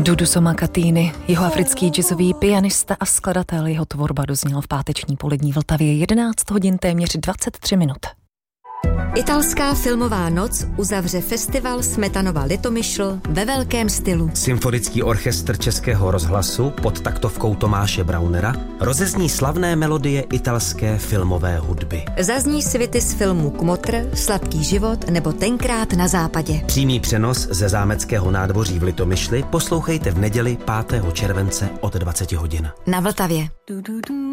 Dudu Somakatýny, jihoafrický jazzový pianista a skladatel, jeho tvorba dozněla v páteční polední Vltavě 11 hodin téměř 23 minut. Italská filmová noc uzavře festival Smetanova Litomyšl ve velkém stylu. Symfonický orchestr Českého rozhlasu pod taktovkou Tomáše Braunera rozezní slavné melodie italské filmové hudby. Zazní svity z filmů Kmotr, Sladký život nebo Tenkrát na západě. Přímý přenos ze zámeckého nádvoří v Litomyšli poslouchejte v neděli 5. července od 20 hodin. Na Vltavě.